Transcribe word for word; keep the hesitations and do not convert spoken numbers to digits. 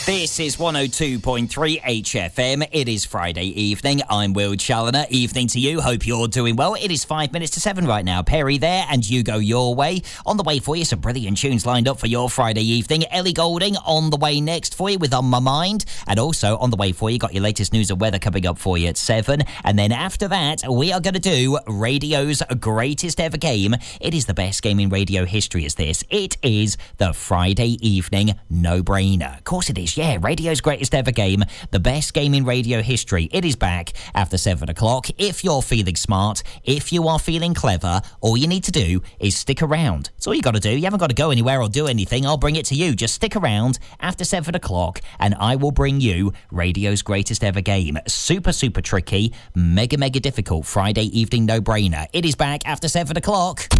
This is one oh two point three H F M. It is Friday evening. I'm Will Challoner. Evening to you. Hope you're doing well. It is five minutes to seven right now. Perry there, and you go your way. On the way for you, some brilliant tunes lined up for your Friday evening. Ellie Goulding on the way next for you with On My Mind. And also on the way for you, got your latest news and weather coming up for you at seven. And then after that, we are going to do radio's greatest ever game. It is the best game in radio history, is this. It is the Friday evening no-brainer. Of course it is. Yeah, radio's greatest ever game, the best game in radio history. It is back after seven o'clock. If you're feeling smart, if you are feeling clever, all you need to do is stick around. That's all you got to do. You haven't got to go anywhere or do anything. I'll bring it to you. Just stick around after seven o'clock and I will bring you radio's greatest ever game. Super, super tricky, mega, mega difficult Friday evening no-brainer. It is back after seven o'clock.